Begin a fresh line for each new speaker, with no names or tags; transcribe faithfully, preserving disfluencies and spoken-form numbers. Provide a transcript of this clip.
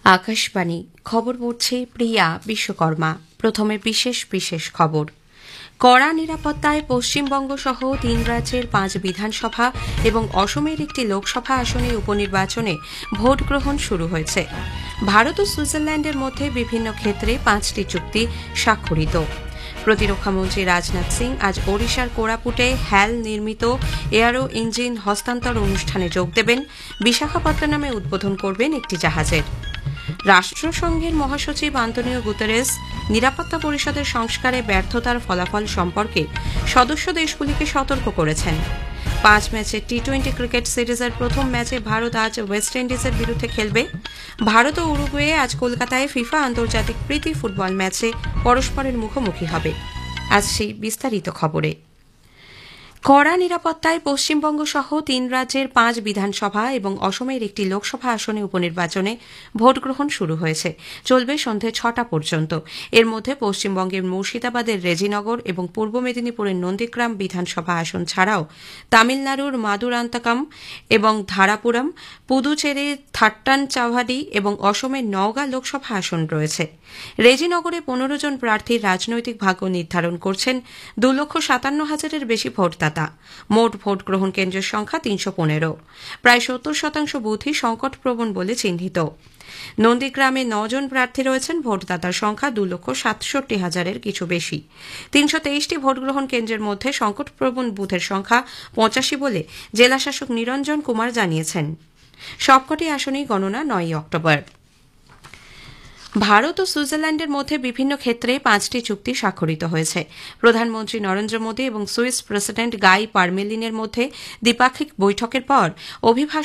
আকাশবাণী খবর পড়ছে প্রিয়া বিশ্বকর্মা। প্রথমে বিশেষ বিশেষ খবর। কড়া নিরাপত্তায় পশ্চিমবঙ্গ সহ তিন রাজ্যের পাঁচ বিধানসভা এবং অসমের একটি লোকসভা আসনে উপনির্বাচনে ভোট গ্রহণ শুরু হয়েছে। ভারত ও সুইজারল্যান্ডের মধ্যে বিভিন্ন ক্ষেত্রে পাঁচটি চুক্তি স্বাক্ষরিত। প্রতিরক্ষামন্ত্রী রাজনাথ সিং আজ ওড়িশার কোরাপুটে হ্যাল নির্মিত এয়ারো ইঞ্জিন হস্তান্তর অনুষ্ঠানে যোগ দেবেন। বিশাখাপত্তনমে উদ্বোধন করবেন একটি জাহাজের। রাষ্ট্রসংঘের মহাসচিব আন্তোনিও গুতেরেস নিরাপত্তা পরিষদের সংস্কারে ব্যর্থতার ফলাফল সম্পর্কে সদস্য দেশগুলিকে সতর্ক করেছেন। পাঁচ ম্যাচের টি টোয়েন্টি ক্রিকেট সিরিজের প্রথম ম্যাচে ভারত আজ ওয়েস্ট ইন্ডিজের বিরুদ্ধে খেলবে। ভারত ও উরুগুয়ে আজ কলকাতায় ফিফা আন্তর্জাতিক প্রীতি ফুটবল ম্যাচে পরস্পরের মুখোমুখি হবে। আজ সেই বিস্তারিত খবরে। কড়া নিরাপত্তায় পশ্চিমবঙ্গ সহ তিন রাজ্যের পাঁচ বিধানসভা এবং অসমের একটি লোকসভা আসনে উপনির্বাচনে ভোট গ্রহণ শুরু হয়েছে। চলবে সন্ধে ছটা পর্যন্ত। এর মধ্যে পশ্চিমবঙ্গের মুর্শিদাবাদের রেজিনগর এবং পূর্ব মেদিনীপুরের নন্দীগ্রাম বিধানসভা আসন ছাড়াও তামিলনাড়ুর মাদুরান্তকম এবং ধারাপুরম, পুদুচেরির থাট্টানচাভাডি এবং অসমের নওগাঁ লোকসভা আসন রয়েছে। রেজিনগরে পনেরো জন প্রার্থীর রাজনৈতিক ভাগ্য নির্ধারণ করছেন দু লক্ষ সাতান্ন হাজারের বেশি ভোটদাতা। মোট ভোট গ্রহণ কেন্দ্রের সংখ্যা তিনশো পনেরো। প্রায় সত্তর শতাংশ বুথই সংকটপ্রবণ বলে চিহ্নিত। নন্দীগ্রামে নজন প্রার্থী রয়েছেন। ভোটদাতার সংখ্যা দু লক্ষ সাতষট্টি হাজারের কিছু বেশি। তিনশো তেইশটি ভোটগ্রহণ কেন্দ্রের মধ্যে সংকটপ্রবণ বুথের সংখ্যা পঁচাশি বলে জেলাশাসক নিরঞ্জন কুমার জানিয়েছেন। সবকটি আসনেই গণনা নয়ই অক্টোবর। ভারত ও সুইজারল্যান্ডের মধ্যে বিভিন্ন ক্ষেত্রে পাঁচটি চুক্তি স্বাক্ষরিত হয়েছে। প্রধানমন্ত্রী নরেন্দ্র মোদী এবং সুইস প্রেসিডেন্ট গাই পারমেলিনের মধ্যে দ্বিপাক্ষিক বৈঠকের পর অভিভাষণ